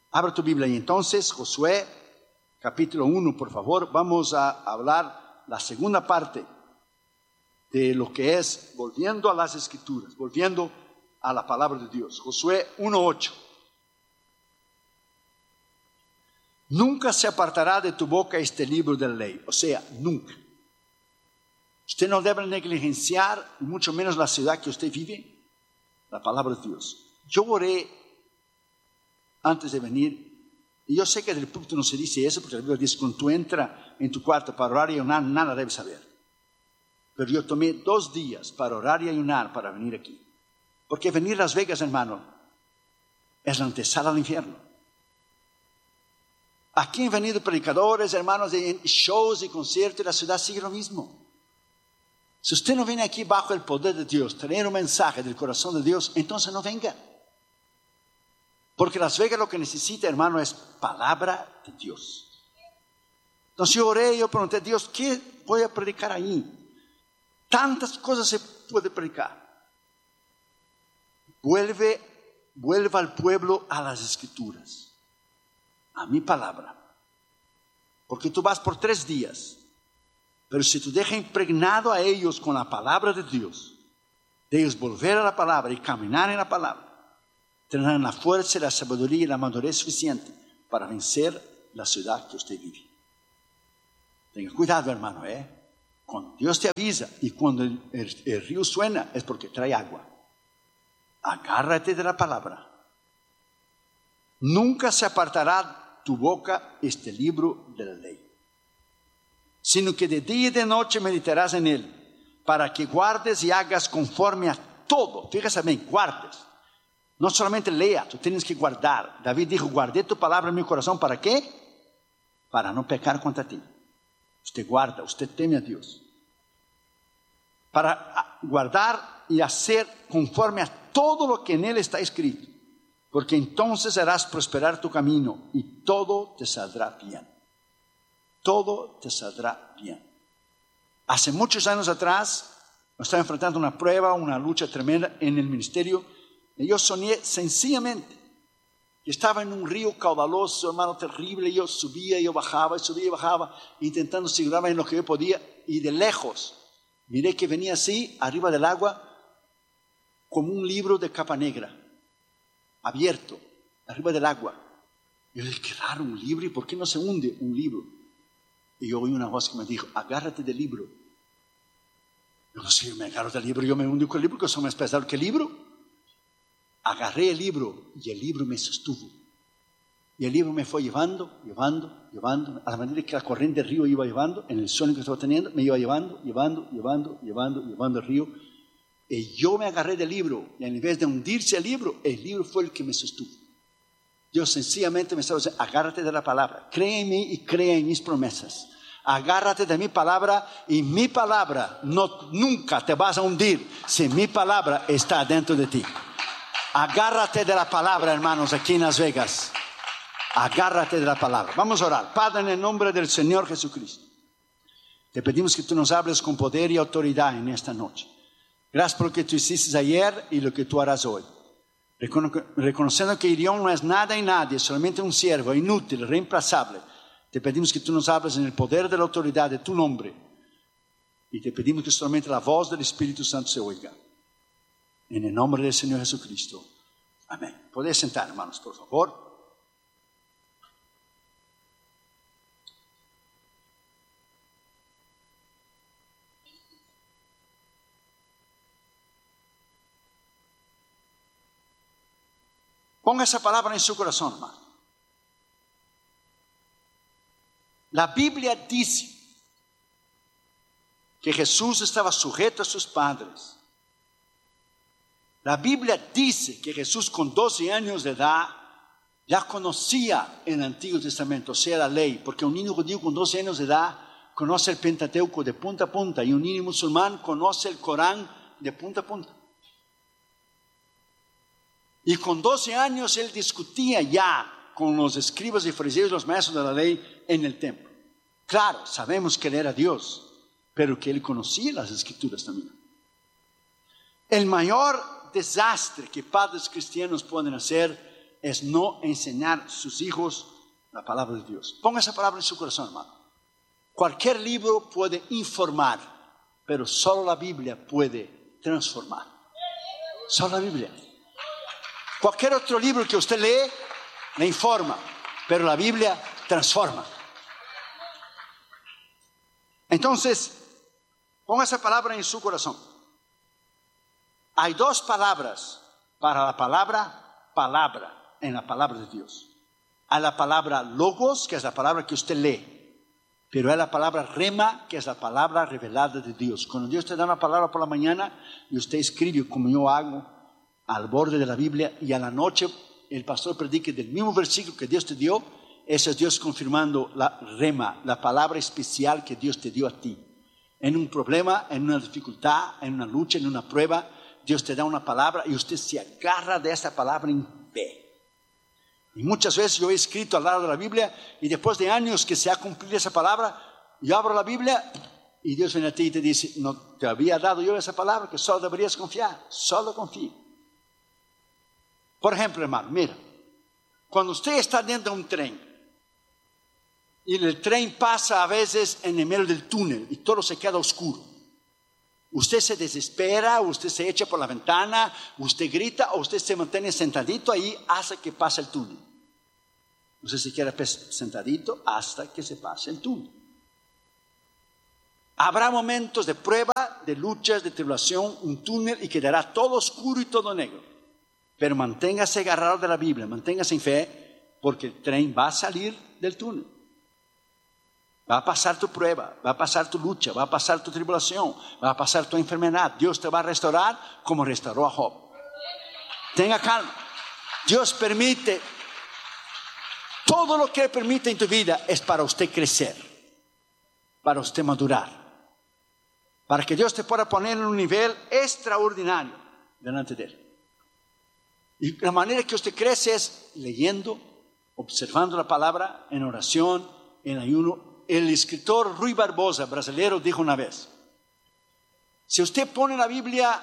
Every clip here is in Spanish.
Abra tu Biblia y entonces Josué, capítulo 1, por favor. Vamos a hablar la segunda parte de lo que es volviendo a las Escrituras, volviendo a la palabra de Dios. Josué 1:8. Nunca se apartará de tu boca este libro de la ley, o sea, nunca. Usted no debe negligenciar, mucho menos la ciudad que usted vive, la palabra de Dios. Yo oré antes de venir, y yo sé que del púlpito no se dice eso, porque la Biblia dice, cuando tú entras en tu cuarto para orar y ayunar, nada debes saber. Pero yo tomé 2 días para orar y ayunar para venir aquí. Porque venir a Las Vegas, hermano, es la antesala al infierno. Aquí han venido predicadores, hermanos, de shows y conciertos, y la ciudad sigue lo mismo. Si usted no viene aquí bajo el poder de Dios, tener un mensaje del corazón de Dios, entonces no venga. Porque Las Vegas lo que necesita, hermano, es palabra de Dios. Entonces yo oré, yo pregunté a Dios, ¿qué voy a predicar ahí? Tantas cosas se puede predicar. Vuelva al pueblo a las Escrituras, a mi palabra. Porque tú vas por 3 días. Pero si tú dejas impregnado a ellos con la palabra de Dios, de ellos volver a la palabra y caminar en la palabra, tendrán la fuerza, la sabiduría y la madurez suficiente para vencer la ciudad que usted vive. Tenga cuidado, hermano, Cuando Dios te avisa y cuando el río suena es porque trae agua. Agárrate de la palabra. Nunca se apartará tu boca este libro de la ley, sino que de día y de noche meditarás en él, para que guardes y hagas conforme a todo. Fíjate bien, guardes. No solamente lea, tú tienes que guardar. David dijo, guardé tu palabra en mi corazón. ¿Para qué? Para no pecar contra ti. Usted guarda, usted teme a Dios. Para guardar y hacer conforme a todo lo que en él está escrito. Porque entonces harás prosperar tu camino y todo te saldrá bien. Todo te saldrá bien. Hace muchos años atrás, me estaba enfrentando una prueba, una lucha tremenda en el ministerio. Y yo soñé sencillamente que estaba en un río caudaloso, hermano, terrible. Yo subía, yo bajaba, subía y bajaba, intentando asegurarme en lo que yo podía. Y de lejos, miré que venía así, arriba del agua, como un libro de capa negra, abierto, arriba del agua. Y yo dije, qué raro, un libro, ¿y por qué no se hunde un libro? Y yo oí una voz que me dijo, agárrate del libro. Yo no sé, me agarro del libro, yo me hundo con el libro, que eso es más pesado que el libro. Agarré el libro y el libro me sostuvo. Y el libro me fue llevando, a la manera que la corriente del río iba llevando, en el sueño que estaba teniendo, me iba llevando el río. Y yo me agarré del libro, y en vez de hundirse el libro fue el que me sostuvo. Dios sencillamente me estaba diciendo, agárrate de la palabra, cree en mí y cree en mis promesas. Agárrate de mi palabra y mi palabra nunca te vas a hundir si mi palabra está dentro de ti. Agárrate de la palabra, hermanos, aquí en Las Vegas. Agárrate de la palabra. Vamos a orar. Padre, en el nombre del Señor Jesucristo, te pedimos que tú nos hables con poder y autoridad en esta noche. Gracias por lo que tú hiciste ayer y lo que tú harás hoy. Reconociendo que Irión no es nada y nadie, solamente un siervo inútil, reemplazable. Te pedimos que tú nos hables en el poder de la autoridad de tu nombre. Y te pedimos que solamente la voz del Espíritu Santo se oiga. En el nombre del Señor Jesucristo. Amén. Podéis sentar, hermanos, por favor. Ponga esa palabra en su corazón, hermano. La Biblia dice que Jesús estaba sujeto a sus padres. La Biblia dice que Jesús con 12 años de edad ya conocía el Antiguo Testamento, o sea, la ley, porque un niño judío con 12 años de edad conoce el Pentateuco de punta a punta y un niño musulmán conoce el Corán de punta a punta. Y con 12 años él discutía ya con los escribas y fariseos, los maestros de la ley en el templo. Claro, sabemos que él era Dios, pero que él conocía las Escrituras también. El mayor desastre que padres cristianos pueden hacer es no enseñar a sus hijos la palabra de Dios. Ponga esa palabra en su corazón, hermano. Cualquier libro puede informar, pero solo la Biblia puede transformar. Solo la Biblia. Cualquier otro libro que usted lee le informa, pero la Biblia transforma. Entonces, ponga esa palabra en su corazón. Hay dos palabras para la palabra en la palabra de Dios. Hay la palabra logos, que es la palabra que usted lee, pero hay la palabra rema, que es la palabra revelada de Dios. Cuando Dios te da una palabra por la mañana y usted escribe como yo hago al borde de la Biblia, y a la noche el pastor predique del mismo versículo que Dios te dio, ese es Dios confirmando la rema, la palabra especial que Dios te dio a ti. En un problema, en una dificultad, en una lucha, en una prueba, Dios te da una palabra y usted se agarra de esa palabra en fe. Y muchas veces yo he escrito al lado de la Biblia, y después de años que se ha cumplido esa palabra, yo abro la Biblia y Dios viene a ti y te dice: no te había dado yo esa palabra, que solo deberías confiar. Solo confía. Por ejemplo, hermano, mira, cuando usted está dentro de un tren y el tren pasa a veces en el medio del túnel y todo se queda oscuro, usted se desespera, usted se echa por la ventana, usted grita, o usted se mantiene sentadito ahí hasta que pase el túnel. Usted se queda sentadito hasta que se pase el túnel. Habrá momentos de prueba, de luchas, de tribulación, un túnel, y quedará todo oscuro y todo negro. Pero manténgase agarrado de la Biblia, manténgase en fe, porque el tren va a salir del túnel. Va a pasar tu prueba, va a pasar tu lucha, va a pasar tu tribulación, va a pasar tu enfermedad. Dios te va a restaurar como restauró a Job. Tenga calma. Dios permite, todo lo que permite en tu vida es para usted crecer, para usted madurar, para que Dios te pueda poner en un nivel extraordinario delante de Él. Y la manera que usted crece es leyendo, observando la palabra, en oración, en ayuno. El escritor Rui Barbosa, brasileño, dijo una vez: si usted pone la Biblia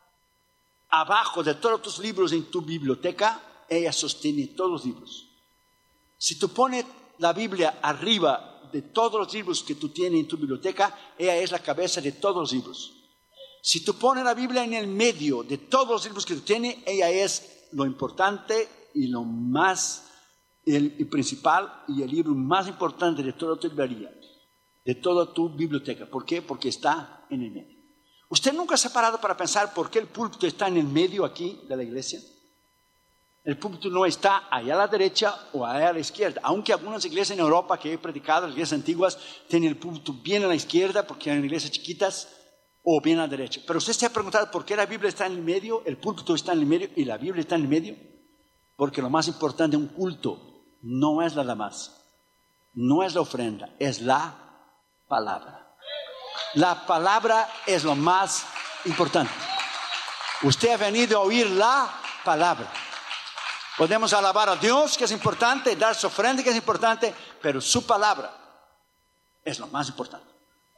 abajo de todos tus libros en tu biblioteca, ella sostiene todos los libros. Si tú pones la Biblia arriba de todos los libros que tú tienes en tu biblioteca, ella es la cabeza de todos los libros. Si tú pones la Biblia en el medio de todos los libros que tú tienes, ella es lo importante y lo más, el principal, y el libro más importante de toda tu librería, de toda tu biblioteca. ¿Por qué? Porque está en el medio. ¿Usted nunca se ha parado para pensar por qué el púlpito está en el medio aquí de la iglesia? El púlpito no está allá a la derecha o allá a la izquierda, aunque algunas iglesias en Europa que he predicado, las iglesias antiguas, tienen el púlpito bien a la izquierda porque eran iglesias chiquitas, o bien a la derecha. Pero usted se ha preguntado por qué la Biblia está en el medio, el púlpito está en el medio y la Biblia está en el medio. Porque lo más importante de un culto no es la alabanza, no es la ofrenda, es la palabra. La palabra es lo más importante. Usted ha venido a oír la palabra. Podemos alabar a Dios, que es importante, dar su ofrenda, que es importante, pero su palabra es lo más importante.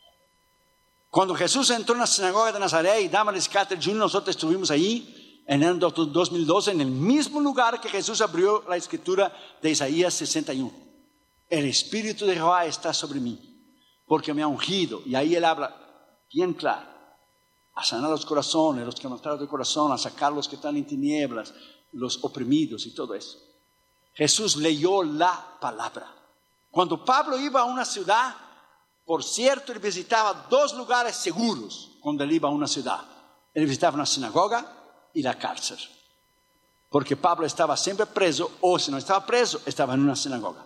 Cuando Jesús entró en la sinagoga de Nazaret y Damaris Carter Jr., nosotros estuvimos ahí en el 2012, en el mismo lugar que Jesús abrió la escritura de Isaías 61. El Espíritu de Jehová está sobre mí, porque me ha ungido. Y ahí Él habla bien claro: a sanar los corazones, los quebrantados de corazón, a sacar los que están en tinieblas, los oprimidos y todo eso. Jesús leyó la palabra. Cuando Pablo iba a una ciudad, por cierto, él visitaba dos lugares seguros cuando él iba a una ciudad. Él visitaba una sinagoga y la cárcel, porque Pablo estaba siempre preso, o si no estaba preso, estaba en una sinagoga.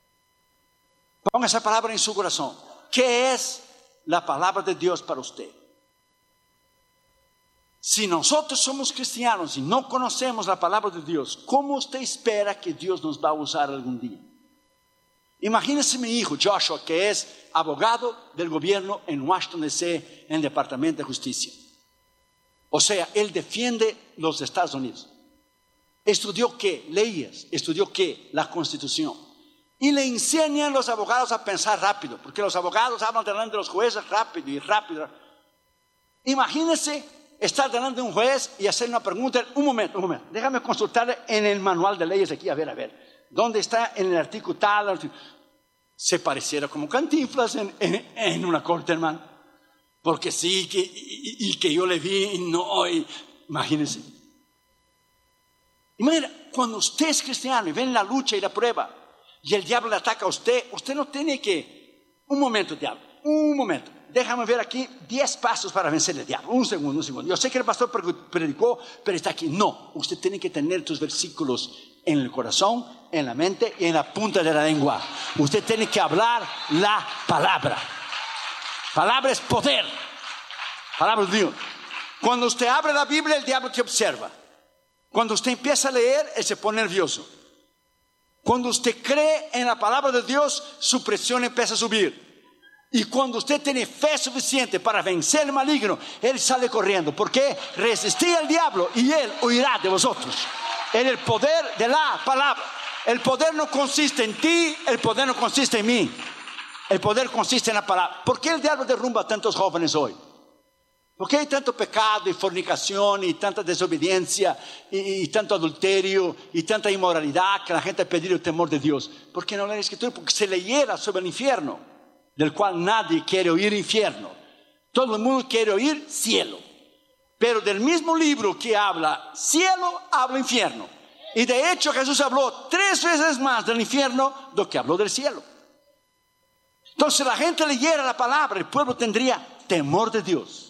Ponga esa palabra en su corazón. ¿Qué es la palabra de Dios para usted? Si nosotros somos cristianos y no conocemos la palabra de Dios, ¿cómo usted espera que Dios nos va a usar algún día? Imagínese mi hijo Joshua, que es abogado del gobierno en Washington DC, en el Departamento de Justicia. O sea, él defiende los Estados Unidos. ¿Estudió qué? Leyes. ¿Estudió qué? La Constitución. Y le enseñan a los abogados a pensar rápido, porque los abogados hablan delante de los jueces rápido y rápido. Imagínese estar delante de un juez y hacer una pregunta. Un momento, déjame consultar en el manual de leyes aquí, a ver, ¿dónde está en el artículo tal? Se pareciera como Cantinflas en una corte, hermano, porque sí, que yo le vi, no, imagínense. Imagina, cuando usted es cristiano y ven la lucha y la prueba, y el diablo le ataca a usted, usted no tiene que, un momento, diablo, un momento. Déjame ver aquí 10 pasos para vencer el diablo. Un segundo. Yo sé que el pastor predicó, pero está aquí. No, usted tiene que tener tus versículos en el corazón, en la mente y en la punta de la lengua. Usted tiene que hablar la palabra. Palabra es poder. Palabra es Dios. Cuando usted abre la Biblia, el diablo te observa. Cuando usted empieza a leer, él se pone nervioso. Cuando usted cree en la palabra de Dios, su presión empieza a subir. Y cuando usted tiene fe suficiente para vencer el maligno, él sale corriendo. Porque resistí al diablo y él huirá de vosotros. En el poder de la palabra. El poder no consiste en ti, el poder no consiste en mí. El poder consiste en la palabra. ¿Por qué el diablo derrumba a tantos jóvenes hoy? ¿Por qué hay tanto pecado y fornicación y tanta desobediencia y tanto adulterio y tanta inmoralidad que la gente ha perdido el temor de Dios? ¿Por qué no leen la Escritura? Porque se leyera sobre el infierno, del cual nadie quiere oír infierno. Todo el mundo quiere oír cielo. Pero del mismo libro que habla cielo, habla infierno. Y de hecho Jesús habló 3 veces más del infierno do que habló del cielo. Entonces la gente leyera la palabra, el pueblo tendría temor de Dios.